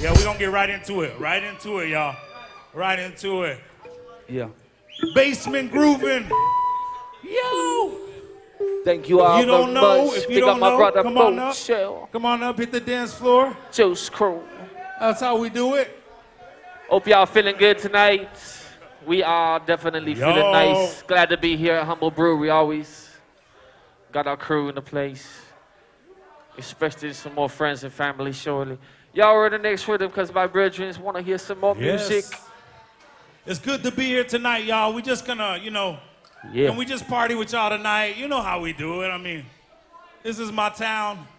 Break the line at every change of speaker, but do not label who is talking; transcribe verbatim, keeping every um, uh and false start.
Yeah, we're gonna get right into it. Right into it, y'all. Right into it.
Yeah.
Basement grooving. Yo.
Thank you all
If you don't
very
know,
much.
if you
Big
don't
up my
know,
brother
come on
Bo
up.
Shell.
Come on up, hit the dance floor.
Juice Crew.
That's how we do it.
Hope y'all feeling good tonight. We are definitely
Yo.
feeling nice. Glad to be here at Humble Brewery. Always got our crew in the place. Especially some more friends and family, surely. Y'all are in the next rhythm because my brethren want to hear some more
Yes.
music.
It's good to be here tonight, y'all. We just gonna, you know,
Yeah.
and we just party with y'all tonight. You know how we do it. I mean, this is my town.